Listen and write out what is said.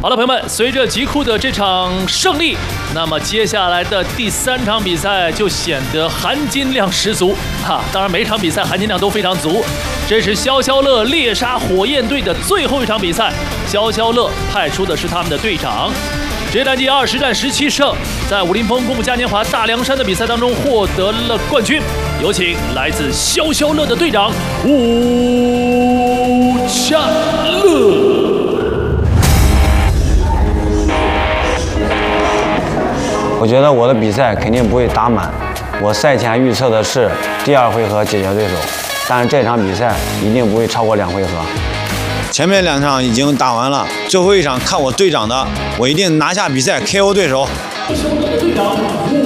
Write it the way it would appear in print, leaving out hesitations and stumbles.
好了，朋友们，随着极酷的这场胜利，那么接下来的第3场比赛就显得含金量十足哈。当然，每场比赛含金量都非常足。这是消消乐猎杀火焰队的最后一场比赛，消消乐派出的是他们的队长。这赛季20战17胜，在武林风公布嘉年华大凉山的比赛当中获得了冠军。有请来自消消乐的队长吴恰乐。 我觉得我的比赛肯定不会打满，我赛前预测的是第2回合解决对手，但是这场比赛一定不会超过2回合。 前面2场已经打完了，最后一场看我队长的，我一定拿下比赛 KO 对手。 消消乐的队长